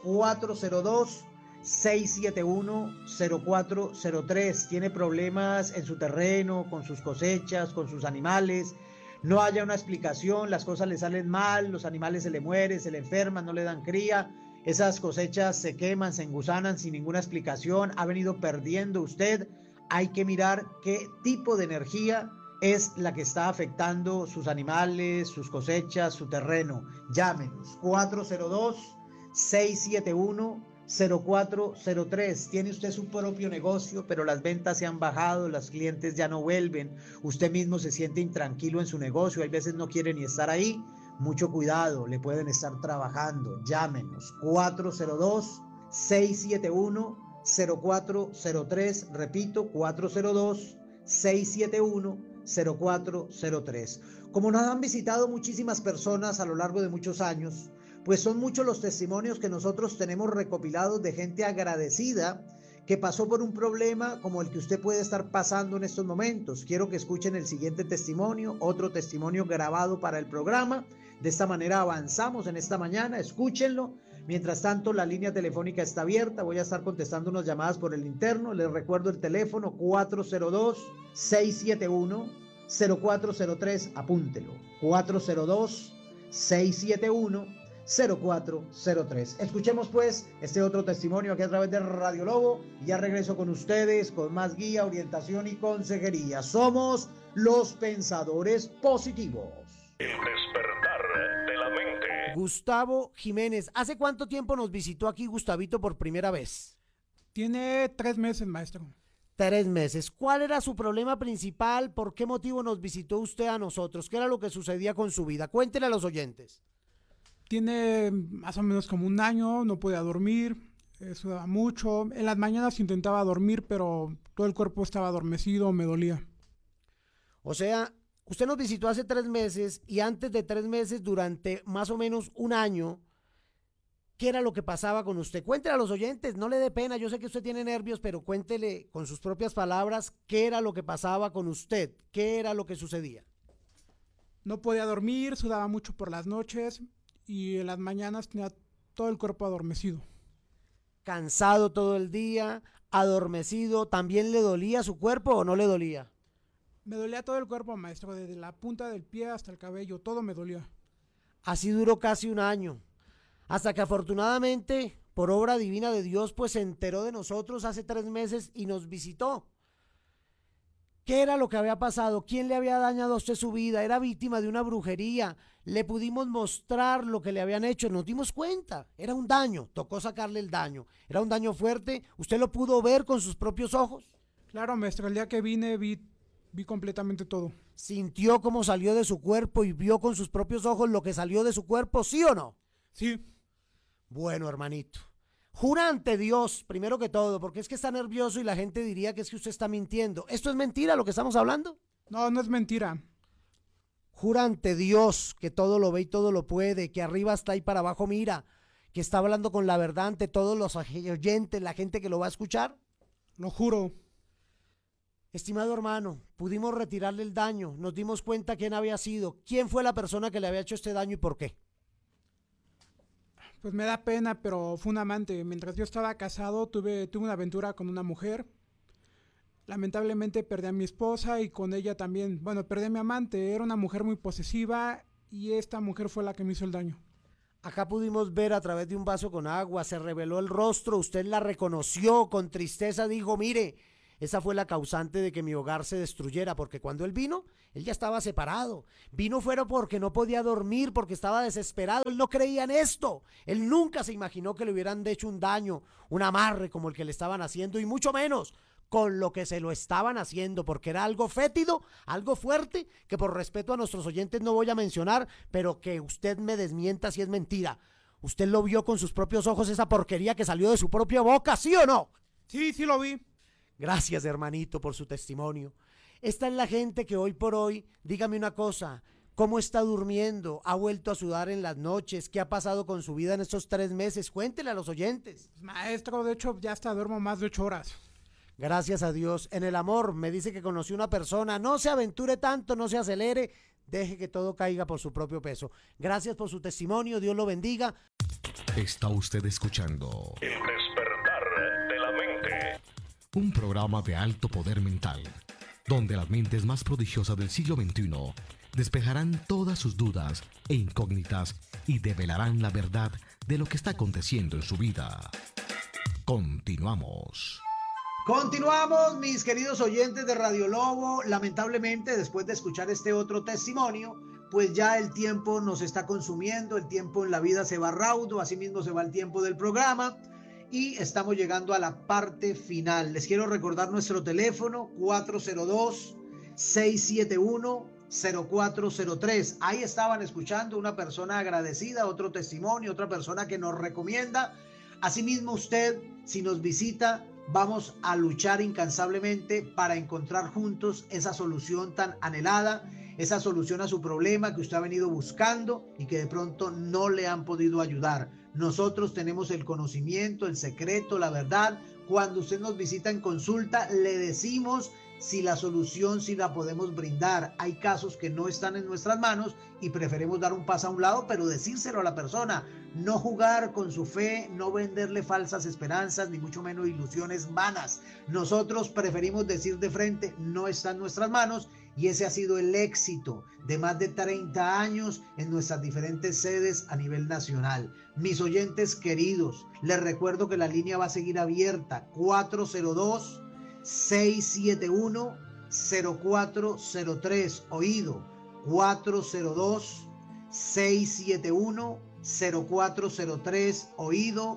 402-671-0403. Tiene problemas en su terreno, con sus cosechas, con sus animales. No haya una explicación, las cosas le salen mal, los animales se le mueren, se le enferman, no le dan cría, esas cosechas se queman, se engusanan sin ninguna explicación, ha venido perdiendo usted. Hay que mirar qué tipo de energía es la que está afectando sus animales, sus cosechas, su terreno. Llámenos, 402-671-0403. Tiene usted su propio negocio, pero las ventas se han bajado, los clientes ya no vuelven, usted mismo se siente intranquilo en su negocio, hay veces no quiere ni estar ahí. Mucho cuidado, le pueden estar trabajando. Llámenos, 402-671-0403. Repito, 402-671-0403. Como nos han visitado muchísimas personas a lo largo de muchos años, pues son muchos los testimonios que nosotros tenemos recopilados de gente agradecida que pasó por un problema como el que usted puede estar pasando en estos momentos. Quiero que escuchen el siguiente testimonio, otro testimonio grabado para el programa. De esta manera avanzamos en esta mañana, escúchenlo. Mientras tanto, la línea telefónica está abierta, voy a estar contestando unas llamadas por el interno. Les recuerdo el teléfono 402-671-0403, apúntelo, 402-671-0403. Escuchemos pues este otro testimonio aquí a través de Radio Lobo, y ya regreso con ustedes con más guía, orientación y consejería. Somos los pensadores positivos. Despertar de la mente. Gustavo Jiménez, ¿hace cuánto tiempo nos visitó aquí Gustavito por primera vez? Tiene 3 meses, maestro. 3 meses. ¿Cuál era su problema principal? ¿Por qué motivo nos visitó usted a nosotros? ¿Qué era lo que sucedía con su vida? Cuéntele a los oyentes. Tiene más o menos como 1 año, no podía dormir, sudaba mucho. En las mañanas intentaba dormir, pero todo el cuerpo estaba adormecido, me dolía. O sea, usted nos visitó hace 3 meses, y antes de 3 meses, durante más o menos 1 año, ¿qué era lo que pasaba con usted? Cuéntele a los oyentes, no le dé pena, yo sé que usted tiene nervios, pero cuéntele con sus propias palabras qué era lo que pasaba con usted, qué era lo que sucedía. No podía dormir, sudaba mucho por las noches y en las mañanas tenía todo el cuerpo adormecido. Cansado todo el día, adormecido, ¿también le dolía su cuerpo o no le dolía? Me dolía todo el cuerpo, maestro, desde la punta del pie hasta el cabello, todo me dolía. Así duró casi 1 año, hasta que afortunadamente, por obra divina de Dios, pues se enteró de nosotros hace 3 meses y nos visitó. ¿Qué era lo que había pasado? ¿Quién le había dañado a usted su vida? ¿Era víctima de una brujería? Le pudimos mostrar lo que le habían hecho, nos dimos cuenta, era un daño, tocó sacarle el daño, era un daño fuerte. ¿Usted lo pudo ver con sus propios ojos? Claro, maestro, el día que vine vi completamente todo. ¿Sintió cómo salió de su cuerpo y vio con sus propios ojos lo que salió de su cuerpo, sí o no? Sí. Bueno, hermanito, jura ante Dios, primero que todo, porque es que está nervioso y la gente diría que es que usted está mintiendo. ¿Esto es mentira lo que estamos hablando? No, no es mentira. Jura ante Dios que todo lo ve y todo lo puede, que arriba está y para abajo mira, que está hablando con la verdad ante todos los oyentes, la gente que lo va a escuchar. Lo juro. Estimado hermano, pudimos retirarle el daño, nos dimos cuenta quién había sido, quién fue la persona que le había hecho este daño y por qué. Pues me da pena, pero fue un amante. Mientras yo estaba casado, tuve una aventura con una mujer. Lamentablemente perdí a mi esposa y con ella también, bueno, perdí a mi amante. Era una mujer muy posesiva y esta mujer fue la que me hizo el daño. Acá pudimos ver a través de un vaso con agua, se reveló el rostro, usted la reconoció, con tristeza dijo, mire, esa fue la causante de que mi hogar se destruyera, porque cuando él vino, él ya estaba separado. Vino fuera porque no podía dormir, porque estaba desesperado, él no creía en esto. Él nunca se imaginó que le hubieran hecho un daño, un amarre como el que le estaban haciendo, y mucho menos con lo que se lo estaban haciendo, porque era algo fétido, algo fuerte, que por respeto a nuestros oyentes no voy a mencionar, pero que usted me desmienta si es mentira. ¿Usted lo vio con sus propios ojos, esa porquería que salió de su propia boca, sí o no? Sí, sí lo vi. Gracias, hermanito, por su testimonio. Esta es la gente que hoy por hoy, dígame una cosa, ¿cómo está durmiendo? ¿Ha vuelto a sudar en las noches? ¿Qué ha pasado con su vida en estos 3 meses? Cuéntele a los oyentes. Maestro, de hecho, ya hasta duermo más de 8 horas. Gracias a Dios. En el amor, me dice que conoció una persona. No se aventure tanto, no se acelere. Deje que todo caiga por su propio peso. Gracias por su testimonio. Dios lo bendiga. Está usted escuchando El despertar de la mente. un programa de alto poder mental, donde las mentes más prodigiosas del siglo XXI despejarán todas sus dudas e incógnitas y develarán la verdad de lo que está aconteciendo en su vida. Continuamos. Continuamos, mis queridos oyentes de Radio Lobo. Lamentablemente, después de escuchar este otro testimonio, pues ya el tiempo nos está consumiendo, el tiempo en la vida se va raudo, asimismo se va el tiempo del programa y estamos llegando a la parte final. Les quiero recordar nuestro teléfono 402-671-0403. Ahí estaban escuchando una persona agradecida, otro testimonio, otra persona que nos recomienda. Asimismo, usted, si nos visita, vamos a luchar incansablemente para encontrar juntos esa solución tan anhelada, esa solución a su problema que usted ha venido buscando y que de pronto no le han podido ayudar. Nosotros tenemos el conocimiento, el secreto, la verdad. Cuando usted nos visita en consulta, le decimos si la solución sí la podemos brindar. Hay casos que no están en nuestras manos y preferimos dar un paso a un lado, pero decírselo a la persona. No jugar con su fe, no venderle falsas esperanzas, ni mucho menos ilusiones vanas. Nosotros preferimos decir de frente, no está en nuestras manos, y ese ha sido el éxito de más de 30 años en nuestras diferentes sedes a nivel nacional. Mis oyentes queridos, les recuerdo que la línea va a seguir abierta, 402-671-0403, oído, 402-671-0403, oído,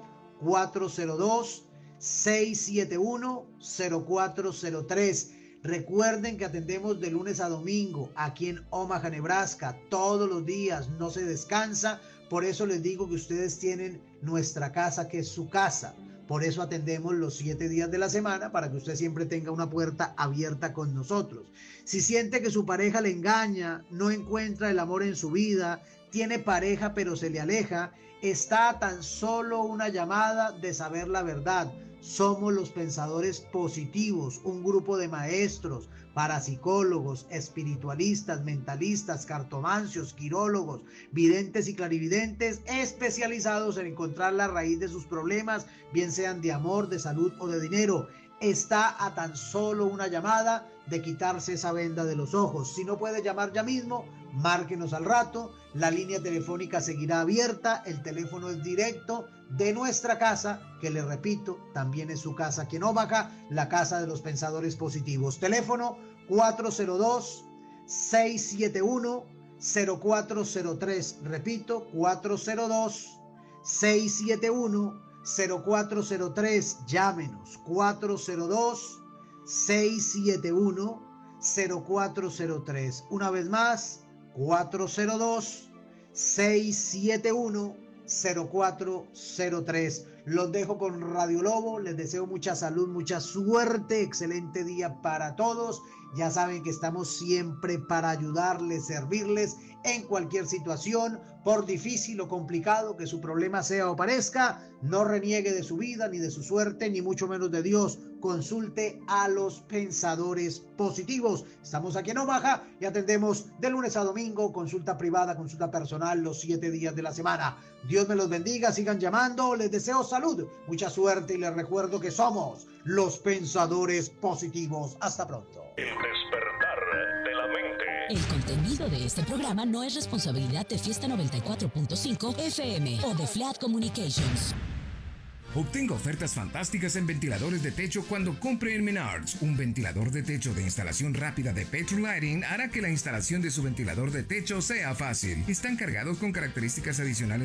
402-671-0403. Recuerden que atendemos de lunes a domingo aquí en Omaha, Nebraska, todos los días, no se descansa. Por eso les digo que ustedes tienen nuestra casa, que es su casa. Por eso atendemos los 7 días de la semana, para que usted siempre tenga una puerta abierta con nosotros. Si siente que su pareja le engaña, no encuentra el amor en su vida, tiene pareja pero se le aleja, está a tan solo una llamada de saber la verdad. Somos los pensadores positivos, un grupo de maestros, parapsicólogos, espiritualistas, mentalistas, cartomancios, quirólogos, videntes y clarividentes especializados en encontrar la raíz de sus problemas, bien sean de amor, de salud o de dinero. Está a tan solo una llamada de quitarse esa venda de los ojos. Si no puede llamar ya mismo, márquenos al rato. La línea telefónica seguirá abierta. El teléfono es directo de nuestra casa, que le repito, también es su casa aquí en Omaha, la casa de los pensadores positivos. Teléfono 402-671-0403. Repito, 402-671-0403. Llámenos, 402-671-0403. Una vez más, 402-671-0403. Los dejo con Radio Lobo. Les deseo mucha salud, mucha suerte. Excelente día para todos. Ya saben que estamos siempre para ayudarles, servirles en cualquier situación, por difícil o complicado que su problema sea o parezca. No reniegue de su vida, ni de su suerte, ni mucho menos de Dios. Consulte a los pensadores positivos. Estamos aquí en Omaha y atendemos de lunes a domingo, consulta privada, consulta personal, los 7 días de la semana. Dios me los bendiga, sigan llamando. Les deseo salud. salud, mucha suerte y les recuerdo que somos los pensadores positivos. Hasta pronto. El despertar de la mente. El contenido de este programa no es responsabilidad de Fiesta 94.5 FM o de Flat Communications. Obtenga ofertas fantásticas en ventiladores de techo cuando compre en Menards. Un ventilador de techo de instalación rápida de Petro Lighting hará que la instalación de su ventilador de techo sea fácil. Están cargados con características adicionales